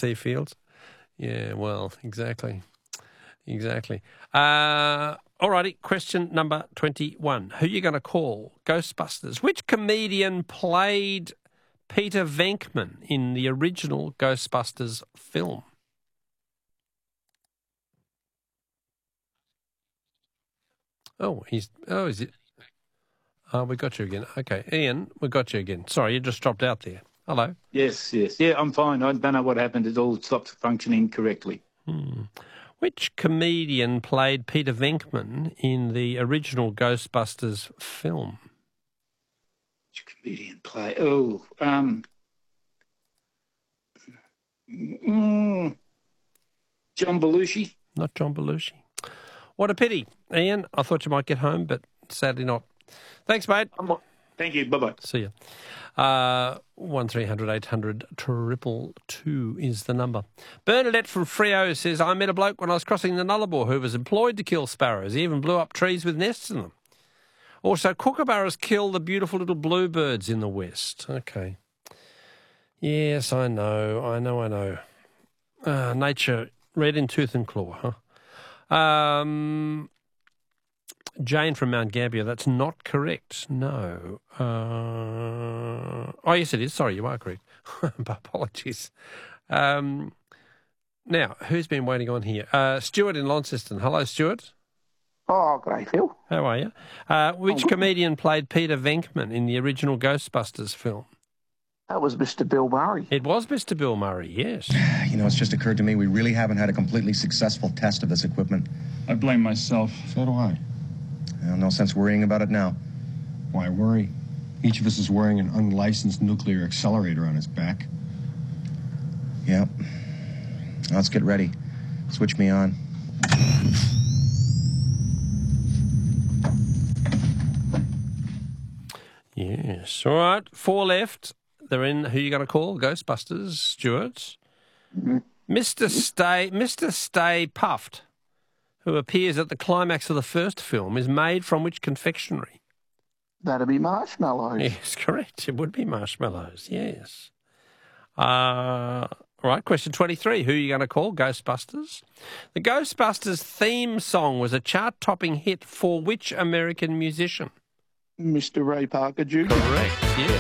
Seafields. Yeah, well, exactly. All righty, question number 21. Who are you going to call? Ghostbusters. Which comedian played Peter Venkman in the original Ghostbusters film? Is it? Oh, we got you again. Okay, Ian, we got you again. Sorry, you just dropped out there. Hello. Yes. Yeah, I'm fine. I don't know what happened. It all stopped functioning correctly. Which comedian played Peter Venkman in the original Ghostbusters film? Which comedian play? John Belushi. Not John Belushi. What a pity, Ian. I thought you might get home, but sadly not. Thanks, mate. Thank you. Bye-bye. See you. 1300 800 222 is the number. Bernadette from Freo says, I met a bloke when I was crossing the Nullarbor who was employed to kill sparrows. He even blew up trees with nests in them. Also, kookaburras kill the beautiful little bluebirds in the west. Okay. Yes, I know. Nature, red in tooth and claw, huh? Jane from Mount Gambier, that's not correct. No. Yes, it is. Sorry, you are correct. Apologies. Now, who's been waiting on here? Stuart in Launceston. Hello, Stuart. Oh, great, Phil. How are you? Which comedian played Peter Venkman in the original Ghostbusters film? That was Mr. Bill Murray. It was Mr. Bill Murray, yes. You know, it's just occurred to me we really haven't had a completely successful test of this equipment. I blame myself. So do I. Well, no sense worrying about it now. Why worry? Each of us is wearing an unlicensed nuclear accelerator on his back. Yep. Let's get ready. Switch me on. Yes. All right. 4 left. They're in. Who are you going to call? Ghostbusters, Stuart. Mr. Stay Puffed, who appears at the climax of the first film, is made from which confectionery? That'd be marshmallows. Yes, correct. It would be marshmallows, yes. All right, question 23. Who are you going to call? Ghostbusters. The Ghostbusters theme song was a chart-topping hit for which American musician? Mr. Ray Parker Jr. Correct, yes.